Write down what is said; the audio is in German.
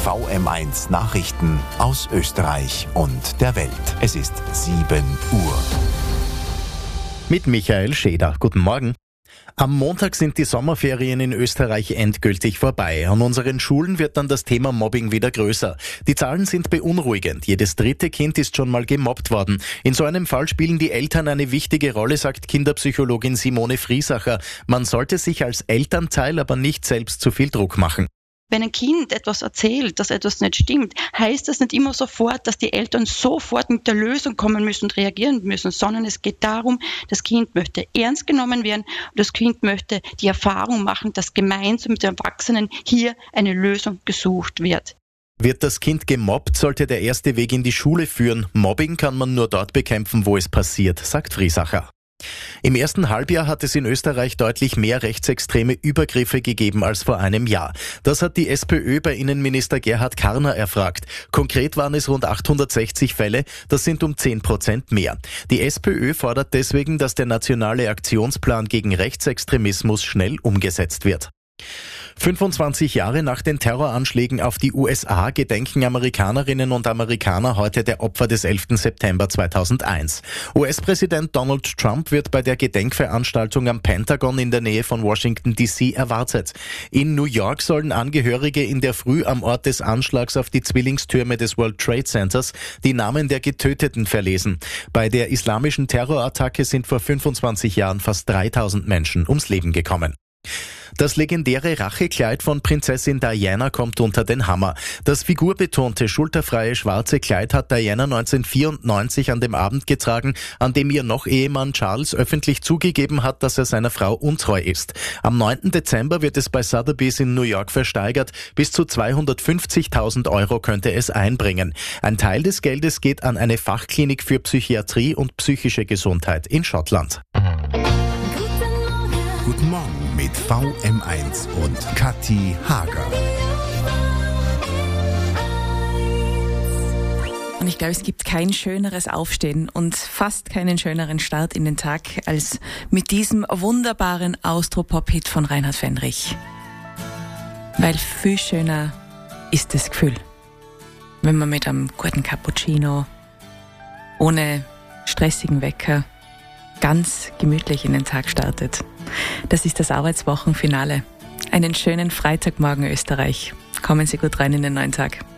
VM1 Nachrichten aus Österreich und der Welt. Es ist 7 Uhr. Mit Michael Scheder. Guten Morgen. Am Montag sind die Sommerferien in Österreich endgültig vorbei. An unseren Schulen wird dann das Thema Mobbing wieder größer. Die Zahlen sind beunruhigend. Jedes dritte Kind ist schon mal gemobbt worden. In so einem Fall spielen die Eltern eine wichtige Rolle, sagt Kinderpsychologin Simone Friesacher. Man sollte sich als Elternteil aber nicht selbst zu viel Druck machen. Wenn ein Kind etwas erzählt, dass etwas nicht stimmt, heißt das nicht immer sofort, dass die Eltern sofort mit der Lösung kommen müssen und reagieren müssen, sondern es geht darum, das Kind möchte ernst genommen werden und das Kind möchte die Erfahrung machen, dass gemeinsam mit den Erwachsenen hier eine Lösung gesucht wird. Wird das Kind gemobbt, sollte der erste Weg in die Schule führen. Mobbing kann man nur dort bekämpfen, wo es passiert, sagt Friesacher. Im ersten Halbjahr hat es in Österreich deutlich mehr rechtsextreme Übergriffe gegeben als vor einem Jahr. Das hat die SPÖ bei Innenminister Gerhard Karner erfragt. Konkret waren es rund 860 Fälle, das sind um 10% mehr. Die SPÖ fordert deswegen, dass der nationale Aktionsplan gegen Rechtsextremismus schnell umgesetzt wird. 25 Jahre nach den Terroranschlägen auf die USA gedenken Amerikanerinnen und Amerikaner heute der Opfer des 11. September 2001. US-Präsident Donald Trump wird bei der Gedenkveranstaltung am Pentagon in der Nähe von Washington D.C. erwartet. In New York sollen Angehörige in der Früh am Ort des Anschlags auf die Zwillingstürme des World Trade Centers die Namen der Getöteten verlesen. Bei der islamischen Terrorattacke sind vor 25 Jahren fast 3000 Menschen ums Leben gekommen. Das legendäre Rachekleid von Prinzessin Diana kommt unter den Hammer. Das figurbetonte, schulterfreie schwarze Kleid hat Diana 1994 an dem Abend getragen, an dem ihr Noch-Ehemann Charles öffentlich zugegeben hat, dass er seiner Frau untreu ist. Am 9. Dezember wird es bei Sotheby's in New York versteigert. Bis zu 250.000 € könnte es einbringen. Ein Teil des Geldes geht an eine Fachklinik für Psychiatrie und psychische Gesundheit in Schottland. Guten Morgen mit VM1 und Kathi Hager. Und ich glaube, es gibt kein schöneres Aufstehen und fast keinen schöneren Start in den Tag als mit diesem wunderbaren Austro-Pop-Hit von Reinhard Fendrich. Weil viel schöner ist das Gefühl, wenn man mit einem guten Cappuccino, ohne stressigen Wecker, ganz gemütlich in den Tag startet. Das ist das Arbeitswochenfinale. Einen schönen Freitagmorgen, Österreich. Kommen Sie gut rein in den neuen Tag.